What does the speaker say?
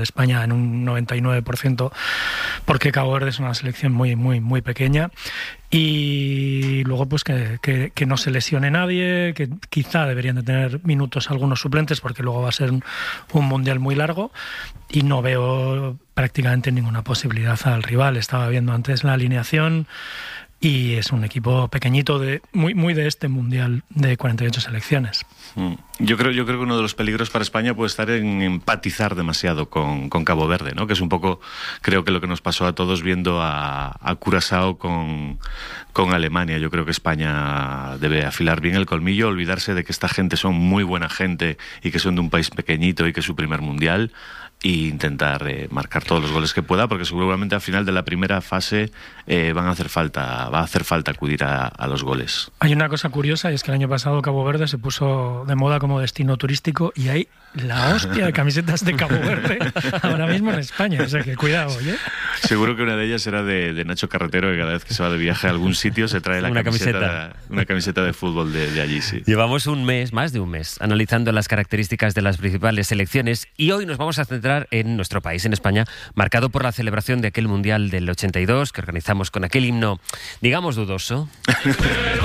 España en un 99%, porque Cabo Verde es una selección muy, muy, muy pequeña. Y luego pues que no se lesione nadie, que quizá deberían de tener minutos algunos suplentes, porque luego va a ser un mundial muy largo, y no veo prácticamente ninguna posibilidad al rival. Estaba viendo antes la alineación y es un equipo pequeñito, muy de este mundial de 48 selecciones. Yo creo que uno de los peligros para España puede estar en empatizar demasiado con Cabo Verde, ¿no? Que es un poco, creo que lo que nos pasó a todos viendo a Curazao con Alemania. Yo creo que España debe afilar bien el colmillo, olvidarse de que esta gente son muy buena gente y que son de un país pequeñito y que es su primer mundial, e intentar marcar todos los goles que pueda, porque seguramente al final de la primera fase va a hacer falta acudir a los goles. Hay una cosa curiosa, y es que el año pasado Cabo Verde se puso de moda como destino turístico, y hay la hostia de camisetas de Cabo Verde ahora mismo en España, o sea que cuidado, ¿oye? Seguro que una de ellas era de Nacho Carretero, que cada vez que se va de viaje a algún sitio se trae una camiseta de fútbol de allí, sí. Llevamos más de un mes, analizando las características de las principales selecciones, y hoy nos vamos a centrar en nuestro país, en España, marcado por la celebración de aquel Mundial del 82 que organizamos con aquel himno, digamos, dudoso.